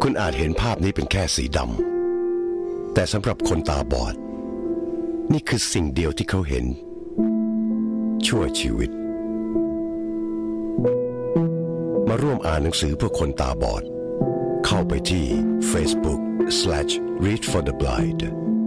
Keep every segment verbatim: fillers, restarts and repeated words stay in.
คุณอาจเห็นภาพนี้เป็นแค่สีดำแต่สำหรับคนตาบอดนี่คือสิ่งเดียวที่เขาเห็นชั่วชีวิตมาร่วมอ่านหนังสือเพื่อคนตาบอดเข้าไปที่ Facebook slash read for the blind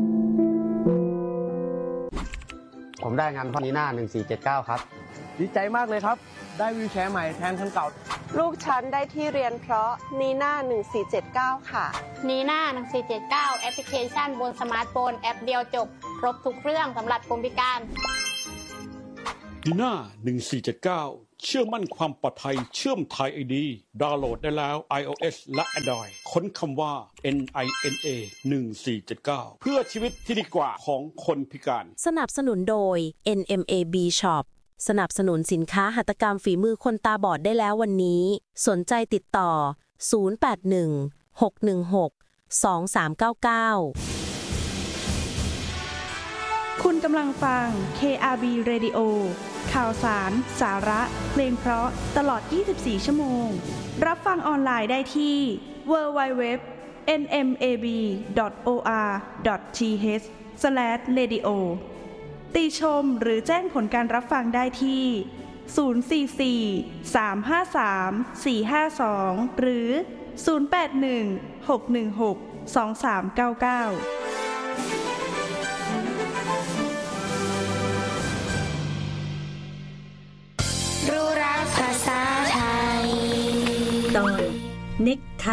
ผมได้งานพ่อนีน่าหนึ่งสี่เจ็ดเก้าครับดีใจมากเลยครับได้วีลแชร์ใหม่แทนคันเก่าลูกฉันได้ที่เรียนเพราะนีน่าหนึ่งสี่เจ็ดเก้าค่ะนีน่าหนึ่งสี่เจ็ดเก้าแอปพลิเคชันบนสมาร์ทโฟนแอปเดียวจบครบทุกเรื่องสำหรับคนพิการนีน่าหนึ่งสี่เจ็ดเก้าเชื่อมั่นความปลอดภัยเชื่อมไทย ไอ ดี ดาวน์โหลดได้แล้ว iOS และ Android ค้นคำว่า เอ็น ไอ เอ็น เอ หนึ่งสี่เจ็ดเก้า เพื่อชีวิตที่ดีกว่าของคนพิการสนับสนุนโดย เอ็น เอ็ม เอ บี Shop สนับสนุนสินค้าหัตถกรรมฝีมือคนตาบอดได้แล้ววันนี้สนใจติดต่อศูนย์ แปด หนึ่ง หก หนึ่ง หก สอง สาม เก้า เก้าคุณกำลังฟัง เค อาร์ บี Radio ข่าวสารสาระเพลงเพราะตลอดยี่สิบสี่ชั่วโมงรับฟังออนไลน์ได้ที่ ดับเบิลยู ดับเบิลยู ดับเบิลยู ดอท เอ็น เอ็ม เอ บี ดอท โอ อาร์ ดอท ที เอช สแลช เรดิโอ ติชมหรือแจ้งผลการรับฟังได้ที่ ศูนย์ สี่ สี่ สาม ห้า สาม สี่ ห้า สอง หรือ ศูนย์ แปด หนึ่ง หก หนึ่ง หก สอง สาม เก้า เก้ารู้รักภาษาไทยตอนเน็กไท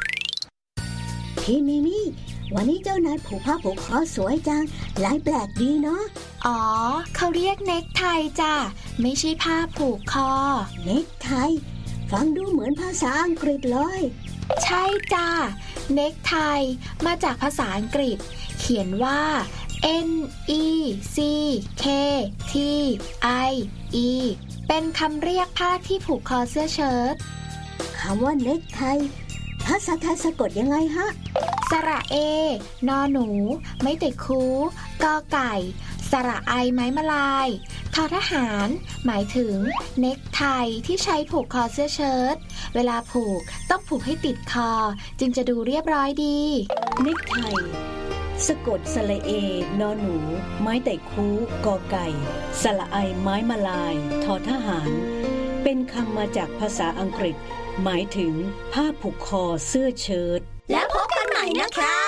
พี่มิมี่วันนี้เจ้านายผูกผ้าผูกคอสวยจังลายแปลกดีเนาะอ๋อเขาเรียกเน็กไทจ้ะไม่ใช่ผ้าผูกคอเน็กไทฟังดูเหมือนภาษาอังกฤษเลยใช่จ้ะเน็กไทมาจากภาษาอังกฤษเขียนว่า N E C K T I E เป็นคำเรียกผ้าที่ผูกคอเสื้อเชิ้ตคำว่าเน็กไทภาษาไทยสะกดยังไงฮะสระเอนอหนูไม่ติดคูกอไก่สระไอไม้มะลายทอทหารหมายถึงเน็กไทที่ใช้ผูกคอเสื้อเชิ้ตเวลาผูกต้องผูกให้ติดคอจึงจะดูเรียบร้อยดีเน็กไทสะกดสระเอนอหนูไม้ไต่คูกอไก่สระไอไม้มะลายทอทหารเป็นคำมาจากภาษาอังกฤษหมายถึงผ้าผูกคอเสื้อเชิ้ตแล้วพบกันใหม่นะครับ